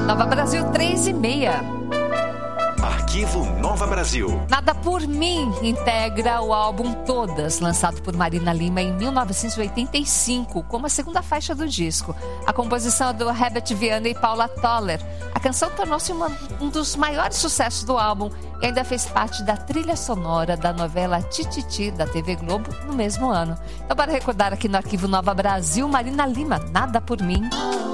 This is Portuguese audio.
Nova Brasil 3h30. Arquivo Nova Brasil. Nada por Mim integra o álbum Todas, lançado por Marina Lima em 1985, como a segunda faixa do disco. A composição é do Herbert Viana e Paula Toller. A canção tornou-se um dos maiores sucessos do álbum e ainda fez parte da trilha sonora da novela Tititi, da TV Globo, no mesmo ano. Então, para recordar aqui no Arquivo Nova Brasil, Marina Lima, Nada por Mim.